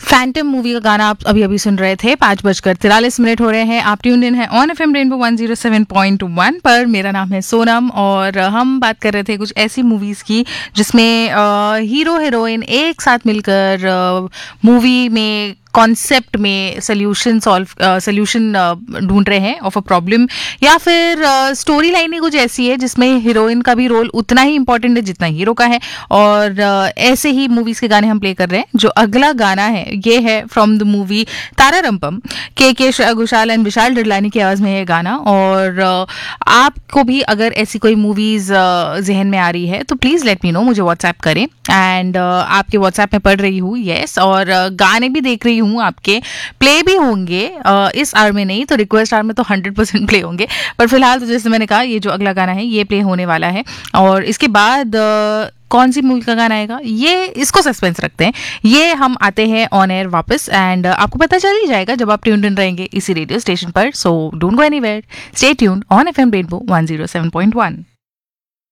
Phantom movie का गाना आप अभी अभी सुन रहे थे। 5:43 हो रहे हैं। आप ट्यून्ड इन है ऑन एफएम रेनबो 107.1 पर। मेरा नाम है सोनम और हम बात कर रहे थे कुछ ऐसी मूवीज की जिसमें हीरो हीरोइन एक साथ मिलकर मूवी में कॉन्सेप्ट में सोल्यूशन ढूंढ रहे हैं ऑफ अ प्रॉब्लम, या फिर स्टोरी लाइन ही कुछ ऐसी है जिसमें हीरोइन का भी रोल उतना ही इंपॉर्टेंट है जितना हीरो का है। और ऐसे ही मूवीज के गाने हम प्ले कर रहे हैं। जो अगला गाना है ये है फ्रॉम द मूवी तारारंपम, के श्रेया घोषाल एंड विशाल डडलानी की आवाज में ये गाना। और आपको भी अगर ऐसी कोई मूवीज जहन में आ रही है तो प्लीज लेट मी नो, मुझे व्हाट्सएप करें। एंड आपके व्हाट्सएप में पढ़ रही हूँ, यस, और गाने भी देख रही हूँ, आपके प्ले भी होंगे इस आवर में, नहीं तो रिक्वेस्ट आवर में तो 100% प्ले होंगे। पर फिलहाल तो जैसे मैंने कहा, ये जो अगला गाना है ये प्ले होने वाला है। और इसके बाद कौन सी मूवी का गाना आएगा ये इसको सस्पेंस रखते हैं। ये हम आते हैं ऑन एयर वापस एंड आपको पता चल ही जाएगा जब आप ट्यून्ड इन रहेंगे इसी रेडियो स्टेशन पर। So don't go anywhere, stay tuned on FM rainbow 107.1।